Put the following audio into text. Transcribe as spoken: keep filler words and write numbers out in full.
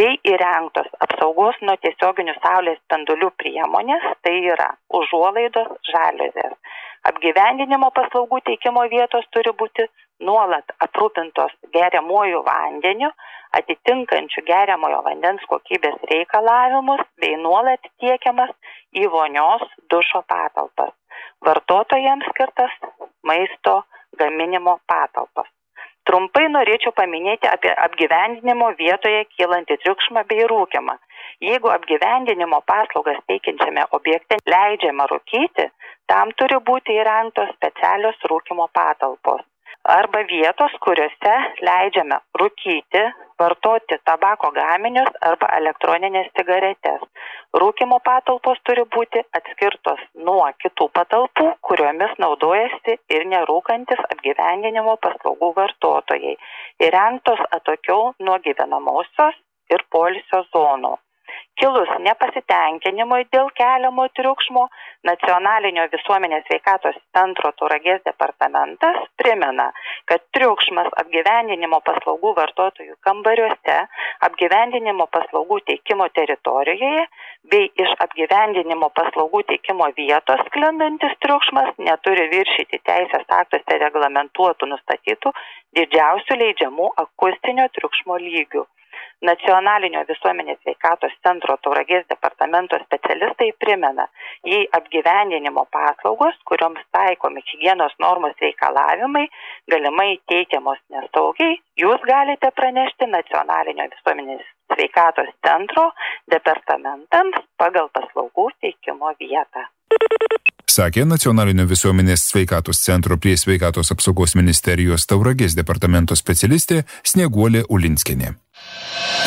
bei įrengtos apsaugos nuo tiesioginių saulės spindulių priemonės, tai yra užuolaidos, žaliuzės. Apgyvendinimo paslaugų teikimo vietos turi būti nuolat aprūpintos geriamuoju vandeniu, atitinkančiu geriamojo vandens kokybės reikalavimus, bei nuolat tiekiamas į vonios dušo patalpas. Vartotojams skirtas maisto gaminimo patalpas. Trumpai norėčiau paminėti apie apgyvendinimo vietoje kylantį triukšmą bei rūkimą. Jeigu apgyvendinimo paslaugas teikiančiame objekte leidžiama rūkyti, tam turi būti įrengtos specialios rūkimo patalpos arba vietos, kuriuose leidžiame rūkyti, vartoti tabako gaminius arba elektroninės cigaretes. Rūkimo patalpos turi būti atskirtos nuo kitų patalpų, kuriomis naudojasi ir nerūkantis apgyvendinimo paslaugų vartotojai, įrengtos atokiau nuo gyvenamosios ir poilsio zonų. Kilus nepasitenkinimui dėl keliamo triukšmo, Nacionalinio visuomenės sveikatos centro Tauragės departamentas primena, kad triukšmas apgyvendinimo paslaugų vartotojų kambariuose, apgyvendinimo paslaugų teikimo teritorijoje bei iš apgyvendinimo paslaugų teikimo vietos sklindantis triukšmas neturi viršyti teisės aktuose reglamentuotų nustatytų didžiausių leidžiamų akustinio triukšmo lygių. Nacionalinio visuomenės sveikatos centro Tauragės departamento specialistai primena, jei apgyvendinimo paslaugos, kurioms taikomi higienos normos reikalavimai, galimai teikiamos nesaugiai, jūs galite pranešti Nacionalinio visuomenės sveikatos centro departamentams pagal paslaugų teikimo vietą. Sakė Nacionalinio visuomenės sveikatos centro prie sveikatos apsaugos ministerijos Tauragės departamento specialistė Snieguolė Ulinskienė.